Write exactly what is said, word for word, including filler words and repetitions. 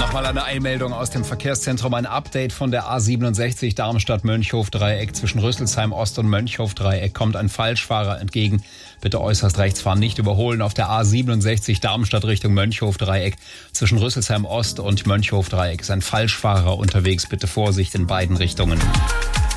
Nochmal eine Einmeldung aus dem Verkehrszentrum, ein Update von der A siebenundsechzig Darmstadt-Mönchhof-Dreieck. Zwischen Rüsselsheim-Ost und Mönchhof-Dreieck kommt ein Falschfahrer entgegen. Bitte äußerst rechts fahren, nicht überholen. Auf der A siebenundsechzig Darmstadt Richtung Mönchhof-Dreieck. Zwischen Rüsselsheim-Ost und Mönchhof-Dreieck ist ein Falschfahrer unterwegs. Bitte Vorsicht in beiden Richtungen.